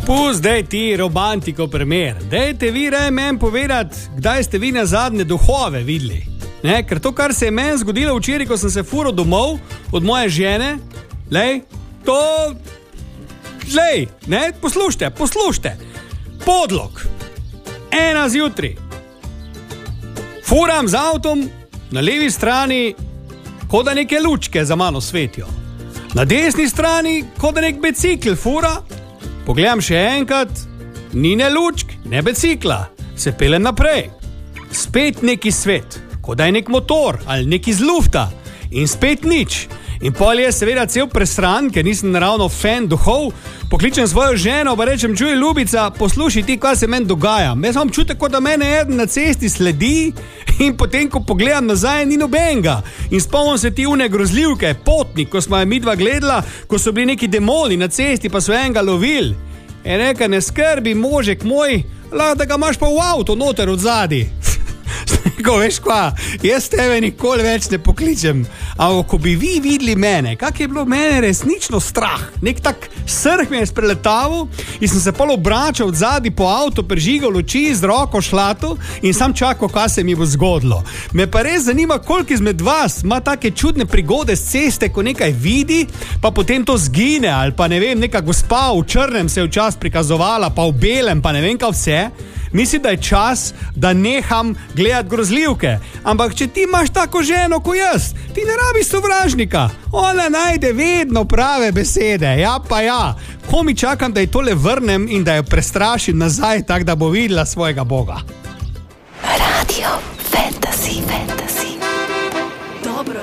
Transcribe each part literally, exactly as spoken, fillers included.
Pust, daj ti romantiko primer. Dajte vi raje meni povedati, kdaj ste vi nazadnje duhove videli. Ne, ker to, kar se je meni zgodilo včeraj, ko sem se fural domov od moje žene, lej, to, lej, ne, poslušajte, poslušajte. Podlog. Ena zjutraj. Furam z avtom, na levi strani, kot da neke lučke za mano svetijo. Na desni strani, kot da nek bicikl fura. Pogledam še enkrat, ni ne lučk, ne bicikla. Se pelem naprej. Spet neki svet, kot da je nek motor ali neki iz lufta. In spet nič. In pol je seveda cel presran, ker nisem naravno fan duhov. Pokličem svojo ženo, pa rečem, čuj ljubica, poslušaj ti, kaj se meni dogaja. Jaz imam čutek, kot da mene eden na cesti sledi in potem, ko pogledam nazaj, ni nobenega. In spomnim se ti une grozljivke, Potnik, ko smo je midva gledala, ko so bili neki demoni na cesti, pa so enega lovili. Je reka, ne skrbi, možek moj, lahko da ga imaš pa v avto noter od zadi. Ko veš kva, jaz tebe nikoli več ne pokličem, ampak ko bi vi videli mene, kak je bilo mene resnično strah, nek tak srh me je spreletaval in sem se pol obračal od zadi po avto, prižigal luči z roko šlato in sam čakal, kaj se mi bo zgodilo. Me pa res zanima, koliko izmed vas ima take čudne prigode s ceste, ko nekaj vidi, pa potem to zgine, ali pa ne vem, neka gospa v črnem se je včas prikazovala, pa v belem, pa ne vem kaj vse. Mislim, da je čas, da neham gledati grozljivke. Ampak, če ti imaš tako ženo kot jaz, ti ne rabiš sovražnika. Ona najde vedno prave besede. Ja pa ja. Ko mi čakam, da ji tole vrnem in da jo prestrašim nazaj, tak da bo videla svojega Boga. Radio Fantasy, Fantasy.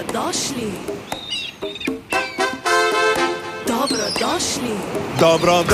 Dobrodošli. Dobrodošli. Dobro